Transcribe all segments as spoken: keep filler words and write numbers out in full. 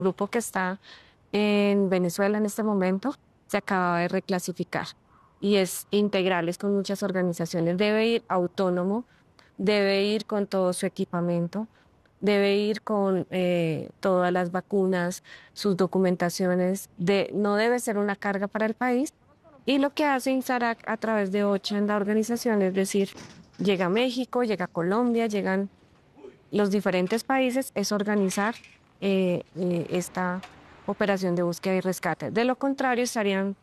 grupo que está en Venezuela en este momento se acaba de reclasificar y es integral, es con muchas organizaciones. Debe ir autónomo, debe ir con todo su equipamiento, debe ir con eh, todas las vacunas, sus documentaciones, de, no debe ser una carga para el país. Y lo que hace INSARAC a través de ocho en la organización, es decir, llega a México, llega a Colombia, llegan los diferentes países, es organizar eh, eh, esta operación de búsqueda y rescate. De lo contrario, estarían,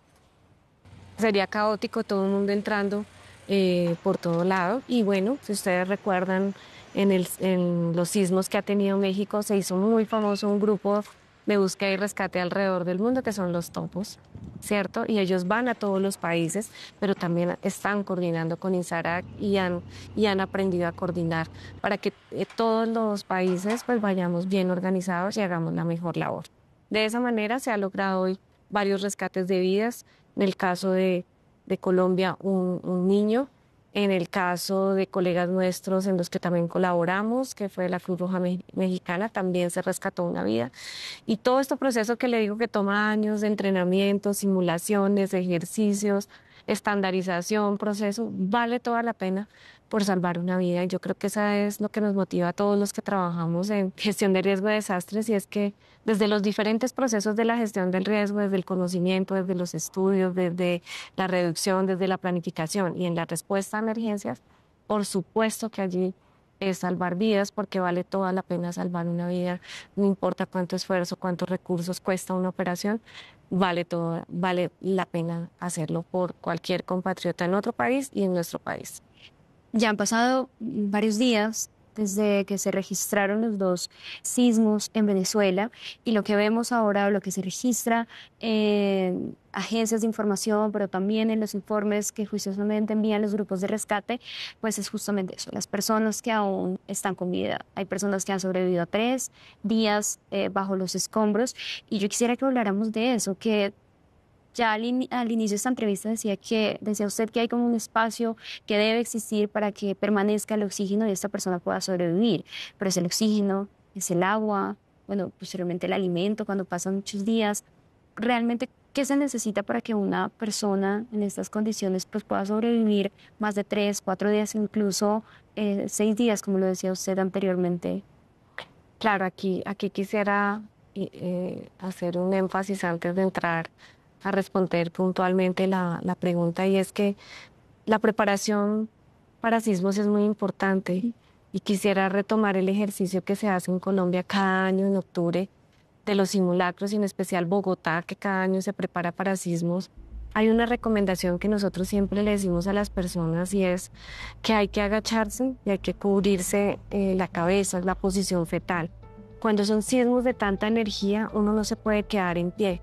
sería caótico todo el mundo entrando eh, por todo lado. Y bueno, si ustedes recuerdan, en, el, en los sismos que ha tenido México, se hizo muy famoso un grupo de búsqueda y rescate alrededor del mundo, que son los topos, ¿cierto? Y ellos van a todos los países, pero también están coordinando con INSARAC y han, y han aprendido a coordinar para que eh, todos los países pues vayamos bien organizados y hagamos la mejor labor. De esa manera se ha logrado hoy varios rescates de vidas. En el caso de, de Colombia, un, un niño. En el caso de colegas nuestros en los que también colaboramos, que fue la Cruz Roja Me- Mexicana, también se rescató una vida. Y todo este proceso que le digo que toma años de entrenamiento, simulaciones, ejercicios, estandarización, proceso, vale toda la pena por salvar una vida. Y yo creo que esa es lo que nos motiva a todos los que trabajamos en gestión de riesgo de desastres, y es que desde los diferentes procesos de la gestión del riesgo, desde el conocimiento, desde los estudios, desde la reducción, desde la planificación y en la respuesta a emergencias, por supuesto que allí es salvar vidas, porque vale toda la pena salvar una vida, no importa cuánto esfuerzo, cuántos recursos cuesta una operación, vale todo, vale la pena hacerlo por cualquier compatriota en otro país y en nuestro país. Ya han pasado varios días desde que se registraron los dos sismos en Venezuela y lo que vemos ahora, lo que se registra en agencias de información, pero también en los informes que juiciosamente envían los grupos de rescate, pues es justamente eso, las personas que aún están con vida. Hay personas que han sobrevivido a tres días eh, bajo los escombros y yo quisiera que habláramos de eso, que ya al, in- al inicio de esta entrevista decía que decía usted que hay como un espacio que debe existir para que permanezca el oxígeno y esta persona pueda sobrevivir, pero es el oxígeno, es el agua, bueno, posteriormente el alimento cuando pasan muchos días. Realmente, ¿qué se necesita para que una persona en estas condiciones pues pueda sobrevivir más de tres, cuatro días, incluso eh, seis días, como lo decía usted anteriormente? Claro, aquí, aquí quisiera eh, eh, hacer un énfasis antes de entrar a responder puntualmente la, la pregunta, y es que la preparación para sismos es muy importante, y quisiera retomar el ejercicio que se hace en Colombia cada año en octubre de los simulacros, y en especial Bogotá, que cada año se prepara para sismos. Hay una recomendación que nosotros siempre le decimos a las personas, y es que hay que agacharse y hay que cubrirse eh, la cabeza, la posición fetal. Cuando son sismos de tanta energía, uno no se puede quedar en pie.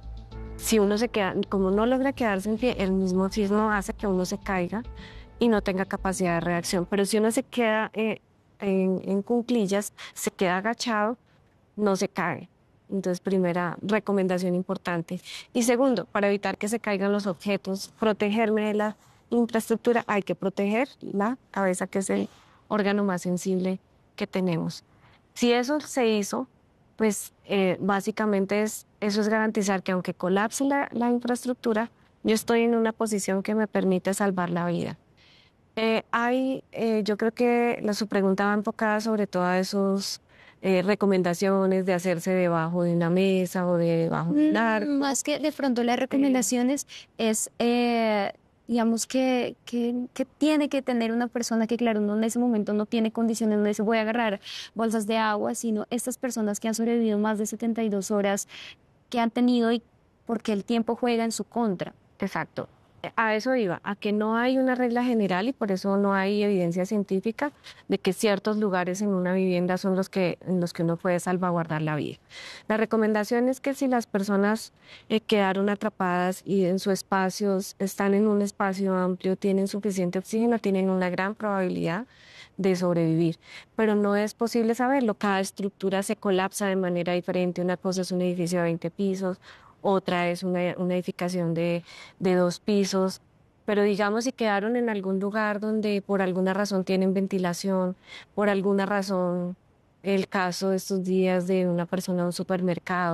Si uno se queda, como no logra quedarse en pie, el mismo sismo hace que uno se caiga y no tenga capacidad de reacción. Pero si uno se queda eh, en, en cuclillas, se queda agachado, no se cae. Entonces, primera recomendación importante. Y segundo, para evitar que se caigan los objetos, protegerme de la infraestructura, hay que proteger la cabeza, que es el órgano más sensible que tenemos. Si eso se hizo, pues eh, básicamente es, eso es garantizar que aunque colapse la, la infraestructura, yo estoy en una posición que me permite salvar la vida. Eh, hay, eh, yo creo que la, su pregunta va enfocada sobre todo a esos eh, recomendaciones de hacerse debajo de una mesa o de debajo de un arco. Mm, Más que de pronto las recomendaciones es, eh, digamos, que, que, que tiene que tener una persona que, claro, uno en ese momento no tiene condiciones, no dice voy a agarrar bolsas de agua, sino estas personas que han sobrevivido más de setenta y dos horas, que han tenido y porque el tiempo juega en su contra. Exacto. A eso iba, a que no hay una regla general, y por eso no hay evidencia científica de que ciertos lugares en una vivienda son los que, en los que uno puede salvaguardar la vida. La recomendación es que si las personas eh, quedaron atrapadas y en sus espacios, están en un espacio amplio, tienen suficiente oxígeno, tienen una gran probabilidad de sobrevivir, pero no es posible saberlo. Cada estructura se colapsa de manera diferente. Una cosa es un edificio de veinte pisos, otra es una, una edificación de, de dos pisos, pero digamos si quedaron en algún lugar donde por alguna razón tienen ventilación, por alguna razón el caso de estos días de una persona en un supermercado